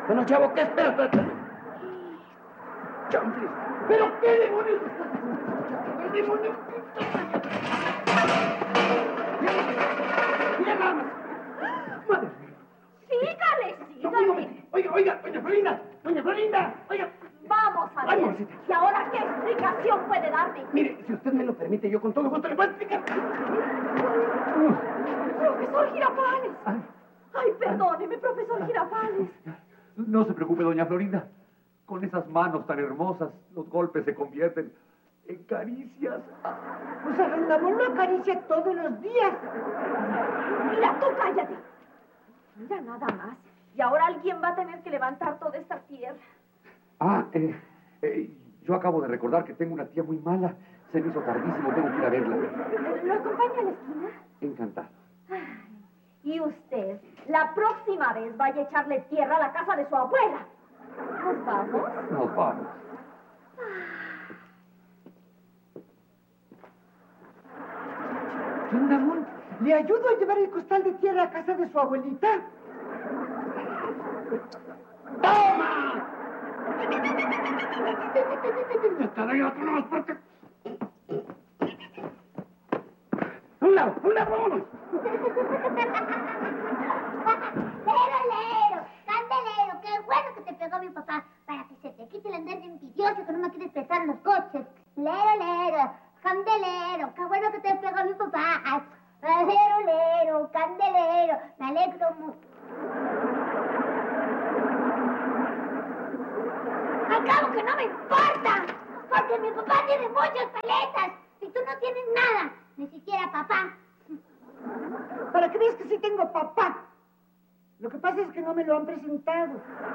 Bueno, chavo, ¿qué esperas? ¡Chanfles! ¿Pero qué demonios estás haciendo? ¡El demonio! ¡Mira nada más! ¡Madre mía! Sígale. Oiga, doña Florinda, oiga. Vamos a Ay, ver. mamacita. ¿Y ahora qué explicación puede darme? Mire, si usted me lo permite, yo con todo gusto le voy a explicar. Profesor Girafales. Ay, perdóneme, profesor Girafales. No se preocupe, doña Florinda. Con esas manos tan hermosas, los golpes se convierten en caricias. Pues a don Ramón lo acaricia todos los días. Mira, tú cállate. Mira nada más. Y ahora alguien va a tener que levantar toda esta tierra. Yo acabo de recordar que tengo una tía muy mala. Se me hizo tardísimo, tengo que ir a verla. ¿Lo acompaña a la esquina? Encantado. Y usted, la próxima vez vaya a echarle tierra a la casa de su abuela. ¿Nos vamos? Nos vamos. Don Ramón, ¿le ayudo a llevar el costal de tierra a casa de su abuelita? ¡Toma! Te doy otro más fuerte. ¡Un lado, vámonos! Lero, candelero, qué bueno que te pegó mi papá, para que se te quite el andar de envidioso que no me quieres prestar los coches. Lero, candelero, qué bueno que te pegó mi papá. Lero, candelero, me alegro mucho. Al cabo que no me importa, porque mi papá tiene muchas paletas y tú no tienes nada, ni siquiera papá. Para que veas que sí tengo papá. Lo que pasa es que no me lo han presentado.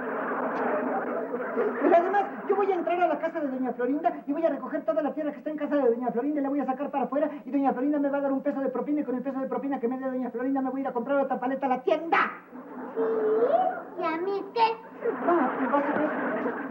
Pero además, yo voy a entrar a la casa de doña Florinda y voy a recoger toda la tierra que está en casa de doña Florinda y la voy a sacar para afuera y doña Florinda me va a dar un peso de propina y con el peso de propina que me dé doña Florinda me voy a ir a comprar otra paleta a la tienda. ¿Sí? ¿Y a mí qué? Pues vas a ver.